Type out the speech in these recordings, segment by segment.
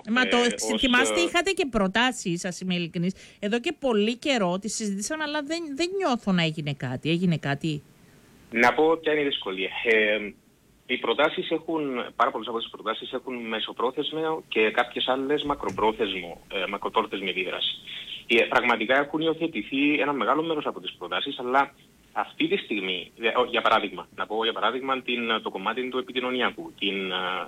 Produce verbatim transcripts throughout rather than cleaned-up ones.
Μα το ε, ως, θυμάστε, ε, είχατε και προτάσεις, σας είμαι ειλικρινής. Εδώ και πολύ καιρό τις συζητήσαμε, αλλά δεν, δεν νιώθω να έγινε κάτι. Έγινε κάτι. Να πω ποια είναι η δυσκολία. Ε, οι προτάσεις έχουν, πάρα πολλές από τις προτάσεις έχουν μεσοπρόθεσμο και κάποιες άλλες μακροπρόθεσμο, ε, μακροπρόθεσμη επίδραση. Ε, πραγματικά έχουν υιοθετηθεί ένα μεγάλο μέρος από τις προτάσεις, αλλά αυτή τη στιγμή, για παράδειγμα, να πω για παράδειγμα την, το κομμάτι του επικοινωνιακού, την,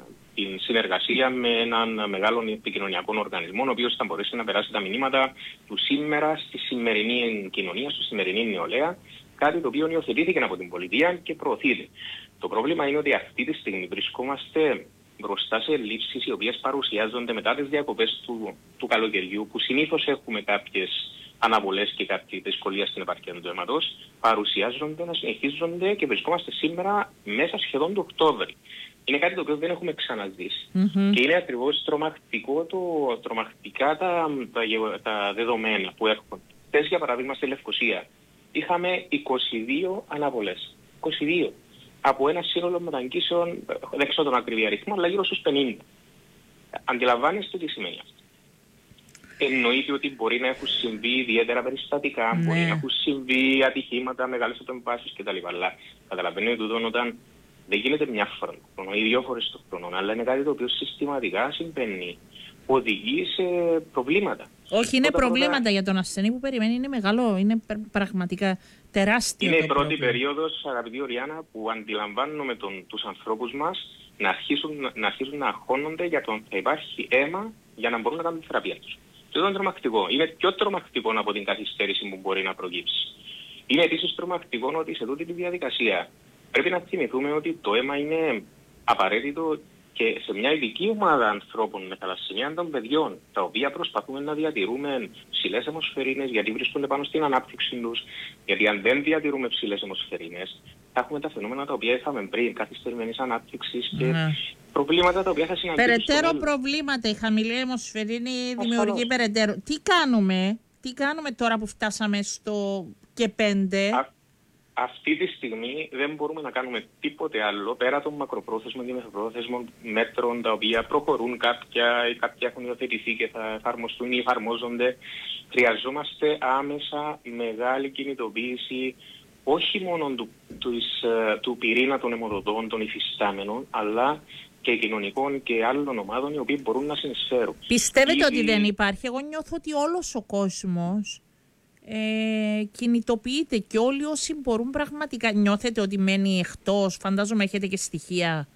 την συνεργασία με έναν μεγάλο επικοινωνιακό οργανισμό, ο οποίος θα μπορέσει να περάσει τα μηνύματα του σήμερα στη σημερινή κοινωνία, στη σημερινή νεολαία, κάτι το οποίο υιοθετήθηκε από την πολιτεία και προωθείται. Το πρόβλημα είναι ότι αυτή τη στιγμή βρισκόμαστε μπροστά σε ελλείψεις οι οποίες παρουσιάζονται μετά τις διακοπές του, του καλοκαιριού, που συνήθως έχουμε κάποιες αναβολές και κάποια δυσκολία στην επάρκεια του αίματος, παρουσιάζονται να συνεχίζονται και βρισκόμαστε σήμερα μέσα σχεδόν του Οκτώβρη. Είναι κάτι το οποίο δεν έχουμε ξαναζήσει. Mm-hmm. Και είναι ακριβώς τρομακτικό το, τρομακτικά τα, τα, τα δεδομένα που έρχονται. Πες για παράδειγμα στη Λευκοσία. Είχαμε είκοσι δύο αναβολές. είκοσι δύο. Από ένα σύνολο μεταγγίσεων, δεν ξέρω τον ακριβή αριθμό, αλλά γύρω στους πενήντα. Αντιλαμβάνεστε τι σημαίνει αυτό. Εννοείται ότι μπορεί να έχουν συμβεί ιδιαίτερα περιστατικά, ναι. Μπορεί να έχουν συμβεί ατυχήματα, μεγάλες επεμβάσεις κτλ. Αλλά καταλαβαίνετε ότι όταν δεν γίνεται μια φορά το χρόνο ή δύο φορές το χρόνο, αλλά είναι κάτι το οποίο συστηματικά συμβαίνει, οδηγεί σε προβλήματα. Όχι, είναι πρώτα προβλήματα πρώτα... για τον ασθενή που περιμένει, είναι μεγάλο, είναι πραγματικά τεράστιο. Είναι το η πρώτη πρόβλημα. περίοδος, αγαπητή Οριάννα, που αντιλαμβάνουμε τον, τους ανθρώπους μας να αρχίσουν, να αρχίσουν να αγχώνονται για το ότι υπάρχει αίμα για να μπορούν να κάνουν τη θεραπεία τους. Αυτό είναι τρομακτικό. Είναι πιο τρομακτικό από την καθυστέρηση που μπορεί να προκύψει. Είναι επίσης τρομακτικό ότι σε τούτη τη διαδικασία πρέπει να θυμηθούμε ότι το αίμα είναι απαραίτητο και σε μια ειδική ομάδα ανθρώπων με θαλασσιμία των παιδιών, τα οποία προσπαθούμε να διατηρούμε ψηλές αιμοσφαιρίνες, γιατί βρίσκονται πάνω στην ανάπτυξη τους, γιατί αν δεν διατηρούμε ψηλές αιμοσφαιρίνες, θα έχουμε τα φαινόμενα τα οποία είχαμε πριν, καθυστερημένης ανάπτυξης και ναι. προβλήματα τα οποία θα συναντήσουμε. Περαιτέρω προβλήματα, η χαμηλή αιμοσφαιρίνη δημιουργεί περαιτέρω. Τι κάνουμε, τι κάνουμε τώρα που φτάσαμε στο και πέντε. Α, Αυτή τη στιγμή δεν μπορούμε να κάνουμε τίποτε άλλο πέρα των μακροπρόθεσμων και μεσοπρόθεσμων μέτρων τα οποία προχωρούν κάποια ή κάποια έχουν υιοθετηθεί και θα εφαρμοστούν ή εφαρμόζονται. Χρειαζόμαστε άμεσα μεγάλη κινητοποίηση όχι μόνο του, του, του πυρήνα των αιμοδοτών, των υφιστάμενων, αλλά και κοινωνικών και άλλων ομάδων οι οποίοι μπορούν να συνεισφέρουν. Πιστεύετε Ήδη... ότι δεν υπάρχει? Εγώ νιώθω ότι όλος ο κόσμος Ε, κινητοποιείται και όλοι όσοι μπορούν πραγματικά. Νιώθετε ότι μένει εκτός? Φαντάζομαι έχετε και στοιχεία.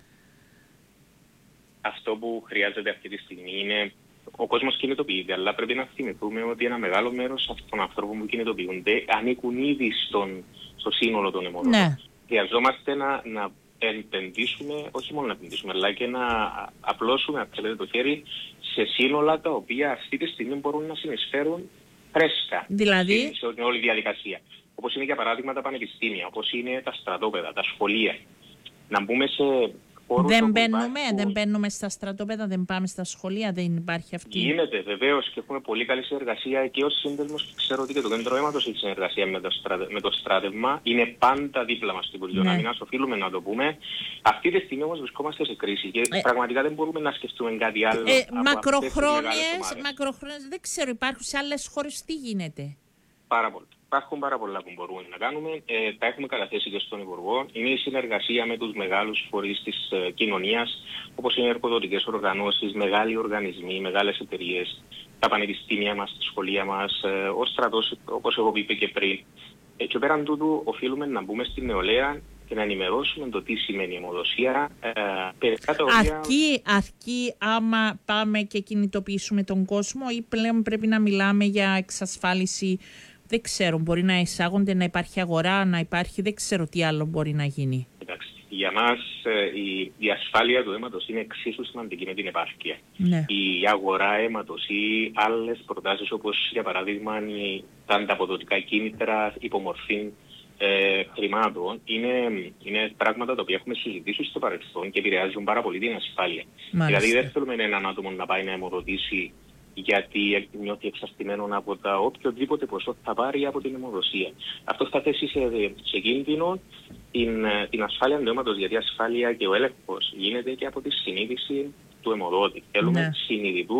Αυτό που χρειάζεται αυτή τη στιγμή είναι ο κόσμος κινητοποιείται, αλλά πρέπει να θυμηθούμε ότι ένα μεγάλο μέρος αυτών των ανθρώπων που κινητοποιούνται ανήκουν ήδη στον, στο σύνολο των αιμοδοτών. Ναι. Χρειαζόμαστε να, να επενδύσουμε, όχι μόνο να επενδύσουμε, αλλά και να απλώσουμε, αν θέλετε, το χέρι σε σύνολα τα οποία αυτή τη στιγμή μπορούν να συνεισφέρουν φρέσκα δηλαδή... σε όλη τη διαδικασία. Όπως είναι για παράδειγμα τα πανεπιστήμια, όπως είναι τα στρατόπεδα, τα σχολεία. Να μπούμε σε χώρους δεν μπαίνουμε, υπάρχουν... δεν μπαίνουμε στα στρατόπεδα, δεν πάμε στα σχολεία, δεν υπάρχει αυτή. Γίνεται βεβαίως και έχουμε πολύ καλή συνεργασία και ως σύνδεσμος και ξέρω ότι και το κέντρο αίματος έχει συνεργασία με το, στρατε... με το στράτευμα. Είναι πάντα δίπλα μας στην Υπουργείο Άμυνας, ναι. Οφείλουμε να το πούμε. Αυτή τη στιγμή όμως βρισκόμαστε σε κρίση και ε... πραγματικά δεν μπορούμε να σκεφτούμε κάτι άλλο. Ε, μακροχρόνιες, μακροχρόνιες, δεν ξέρω, υπάρχουν σε άλλες χώρες, τι γίνεται? Πάρα πολύ. Υπάρχουν πάρα πολλά που μπορούμε να κάνουμε. Ε, τα έχουμε καταθέσει και στον Υπουργό. Είναι η συνεργασία με τους μεγάλους φορείς της ε, κοινωνίας, όπως είναι οι εργοδοτικές οργανώσεις, μεγάλοι οργανισμοί, μεγάλες εταιρείες, τα πανεπιστήμια μας, τα σχολεία μας, ε, ο στρατός, όπως εγώ είπε και πριν. Ε, και πέραν τούτου, οφείλουμε να μπούμε στην νεολαία και να ενημερώσουμε το τι σημαίνει αιμοδοσία. Ε, αρκεί, αρκεί άμα πάμε και κινητοποιήσουμε τον κόσμο ή πλέον πρέπει να μιλάμε για εξασφάλιση? Δεν ξέρω, μπορεί να εισάγονται, να υπάρχει αγορά, να υπάρχει, δεν ξέρω τι άλλο μπορεί να γίνει. Εντάξει, για μας ε, η, η ασφάλεια του αίματος είναι εξίσου σημαντική με την επάρκεια. Ναι. Η αγορά αίματος ή άλλες προτάσεις όπως για παράδειγμα η, τα ανταποδοτικά κίνητρα υπομορφή ε, χρημάτων είναι, είναι πράγματα τα οποία έχουμε συζητήσει στο παρελθόν και επηρεάζουν πάρα πολύ την ασφάλεια. Μάλιστα. Δηλαδή δεν θέλουμε έναν άτομο να πάει να αιμοδοτήσει γιατί νιώθει εξαρτημένο από τα οποιοδήποτε ποσό θα πάρει από την αιμοδοσία. Αυτό θα θέσει σε, σε κίνδυνο την, την ασφάλεια του αίματος, γιατί η ασφάλεια και ο έλεγχος γίνεται και από τη συνείδηση του αιμοδότη. Θέλουμε ναι. συνειδητού